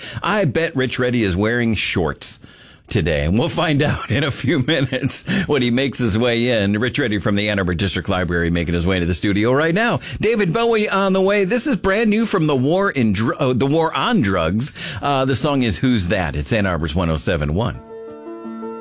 I bet Rich Reddy is wearing shorts today, and we'll find out in a few minutes when he makes his way in. Rich Reddy from the Ann Arbor District Library making his way to the studio right now. David Bowie on the way. This is brand new from the War on Drugs. The song is Who's That? It's Ann Arbor's 107.1.